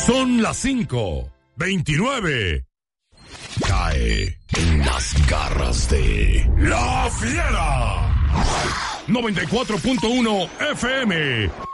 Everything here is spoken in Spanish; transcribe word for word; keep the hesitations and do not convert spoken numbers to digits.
Son las cinco veintinueve. Cae en las garras de La Fiera. noventa y cuatro punto uno F M.